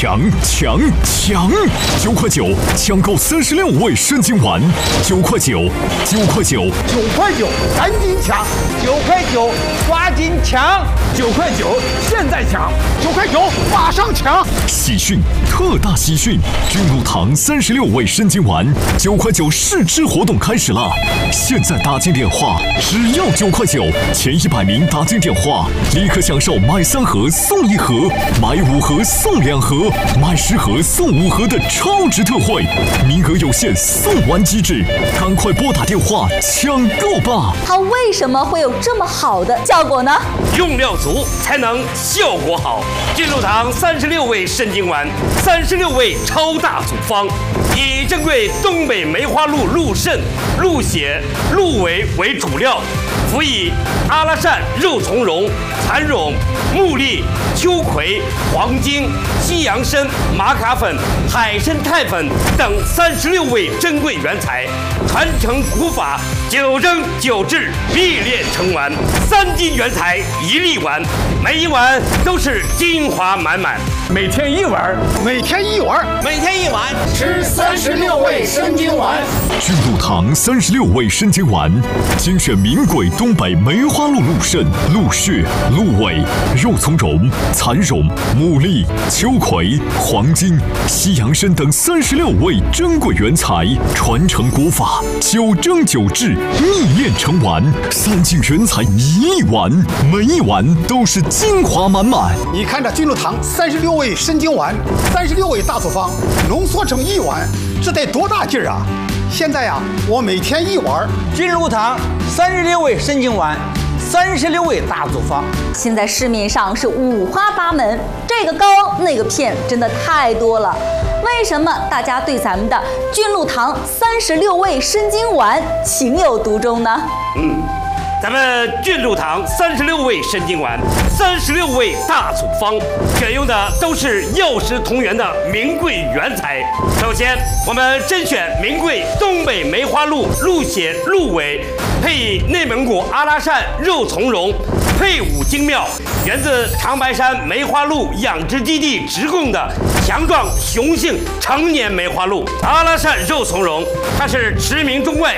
抢！9块9，抢购36味参精丸，9块9，9块9，9 块9，赶紧抢！9块9，抓紧抢！9块9，现在抢！9块9，马上抢！ 喜讯，特大喜讯！君鹿堂36味参精丸，9块9试吃活动开始了！现在打进电话，只要9块9，前100名打进电话，立刻享受买3盒送1盒，买5盒送2盒，买10盒送5盒的超值特惠，名额有限，送完即止，赶快拨打电话抢购吧！ 它为什么会有这么好的效果呢？ 用料足才能效果好。君鹿堂36味参精丸，36味超大组方，以珍贵东北梅花鹿鹿肾、鹿血、鹿尾为主料，辅以阿拉善肉苁蓉、蚕苇、木栗、秋葵、黄精、西洋参、玛卡粉、海参肽粉等36味珍贵原材，传承古法，9蒸9制，必炼成丸，3斤原材1粒丸，每一碗都是精华满满。 每天1碗，每天1碗， 每天1碗，吃36味参精丸。 君鹿堂36味参精丸，精选名贵东北梅花鹿鹿肾、鹿血、鹿尾、肉苁蓉、蚕苇、木栗、秋葵、黄精、西洋参等36味珍贵原材，传承古法，9蒸9制，秘炼成丸，3斤原材1粒丸，每一碗都是精华满满。 你看这君鹿堂36味参精丸，36味大组方，浓缩成1碗，这得多大劲儿啊！现在呀，我每天1碗。 君鹿堂36味参精丸，36味大组方。 现在市面上是五花八门，这个膏那个片真的太多了。为什么大家对咱们的君鹿堂36味参精丸情有独钟呢？ 咱们君鹿堂36味参精丸，36味大组方，选用的都是药食同源的名贵原材。首先，我们甄选名贵东北梅花鹿鹿血、鹿尾，配以内蒙古阿拉善肉苁蓉，配伍精妙，源自长白山梅花鹿养殖基地直供的强壮雄性成年梅花鹿。阿拉善肉苁蓉，它是驰名中外